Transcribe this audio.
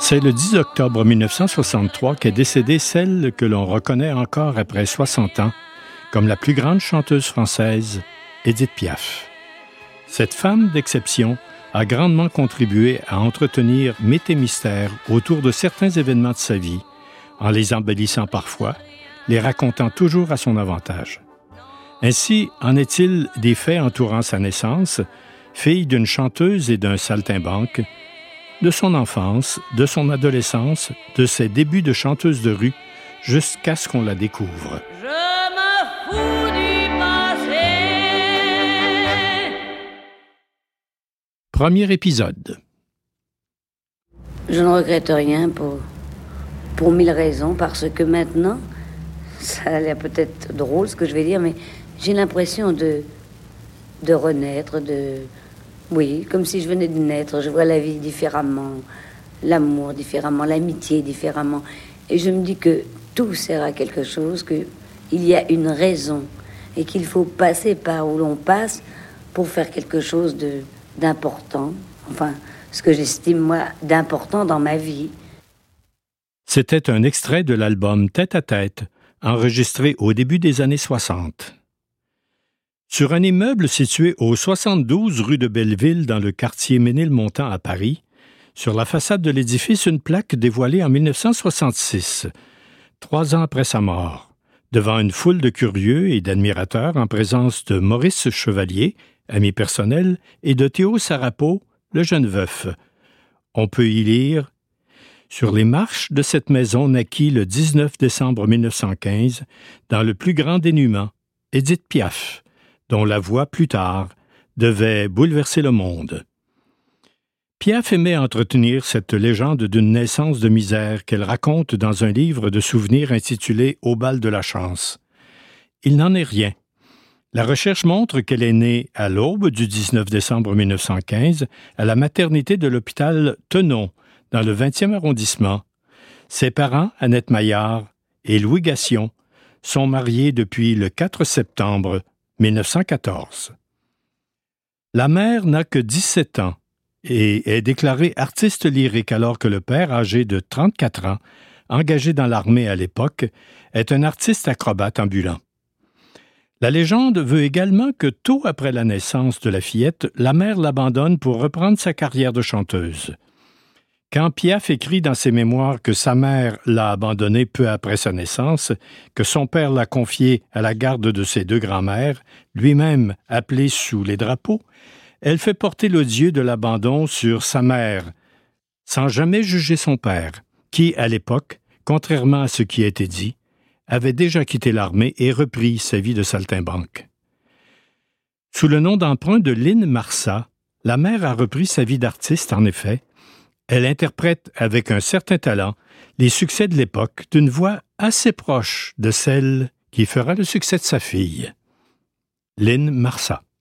C'est le 10 octobre 1963 qu'est décédée celle que l'on reconnaît encore après 60 ans comme la plus grande chanteuse française, Édith Piaf. Cette femme d'exception a grandement contribué à entretenir mythes et mystères autour de certains événements de sa vie, en les embellissant parfois, les racontant toujours à son avantage. Ainsi en est-il des faits entourant sa naissance, fille d'une chanteuse et d'un saltimbanque, de son enfance, de son adolescence, de ses débuts de chanteuse de rue, jusqu'à ce qu'on la découvre. Je me fous du passé. Premier épisode. Je ne regrette rien pour mille raisons, parce que maintenant, ça a l'air peut-être drôle ce que je vais dire, mais j'ai l'impression de renaître, oui, comme si je venais de naître. Je vois la vie différemment, l'amour différemment, l'amitié différemment. Et je me dis que tout sert à quelque chose, qu'il y a une raison et qu'il faut passer par où l'on passe pour faire quelque chose d'important. Enfin, ce que j'estime, moi, d'important dans ma vie. C'était un extrait de l'album Tête à tête, enregistré au début des années 60. Sur un immeuble situé au 72 rue de Belleville, dans le quartier Ménilmontant à Paris, sur la façade de l'édifice, une plaque dévoilée en 1966, 3 ans après sa mort, devant une foule de curieux et d'admirateurs en présence de Maurice Chevalier, ami personnel, et de Théo Sarapo, le jeune veuf. On peut y lire « Sur les marches de cette maison naquit le 19 décembre 1915, dans le plus grand dénuement, Édith Piaf, dont la voix, plus tard, devait bouleverser le monde. » Piaf aimait entretenir cette légende d'une naissance de misère qu'elle raconte dans un livre de souvenirs intitulé « Au bal de la chance ». Il n'en est rien. La recherche montre qu'elle est née à l'aube du 19 décembre 1915 à la maternité de l'hôpital Tenon, dans le 20e arrondissement. Ses parents, Annette Maillard et Louis Gassion, sont mariés depuis le 4 septembre 1914. La mère n'a que 17 ans et est déclarée artiste lyrique alors que le père, âgé de 34 ans, engagé dans l'armée à l'époque, est un artiste acrobate ambulant. La légende veut également que tôt après la naissance de la fillette, la mère l'abandonne pour reprendre sa carrière de chanteuse. Quand Piaf écrit dans ses mémoires que sa mère l'a abandonné peu après sa naissance, que son père l'a confié à la garde de ses 2 grands-mères, lui-même appelé sous les drapeaux, elle fait porter l'odieux de l'abandon sur sa mère, sans jamais juger son père, qui, à l'époque, contrairement à ce qui a été dit, avait déjà quitté l'armée et repris sa vie de saltimbanque. Sous le nom d'emprunt de Lynn Marsat, la mère a repris sa vie d'artiste, en effet. Elle interprète avec un certain talent les succès de l'époque d'une voix assez proche de celle qui fera le succès de sa fille. Lynn Marsat.